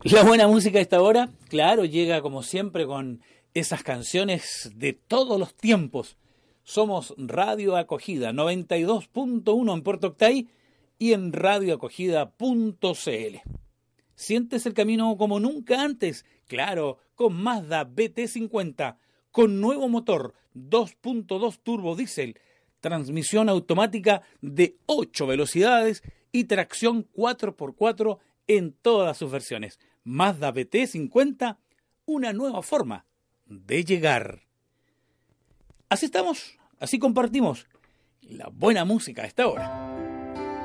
La buena música a esta hora, claro, llega como siempre con esas canciones de todos los tiempos. Somos Radio Acogida 92.1 en Puerto Octay y en radioacogida.cl. ¿Sientes el camino como nunca antes? Claro, con Mazda BT50, con nuevo motor 2.2 turbo diésel, transmisión automática de 8 velocidades y tracción 4x4 en todas sus versiones. Mazda BT50, una nueva forma de llegar. Así estamos, así compartimos la buena música a esta hora.